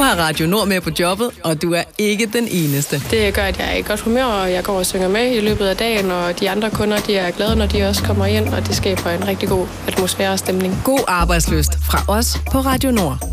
har Radio Nord med på jobbet, og du er ikke den eneste. Det gør, at jeg er i godt humør, og jeg går og synger med i løbet af dagen, og de andre kunder, de er glade, når de også kommer ind, og det skaber en rigtig god atmosfære og stemning. God arbejdsløst fra os på Radio Nord.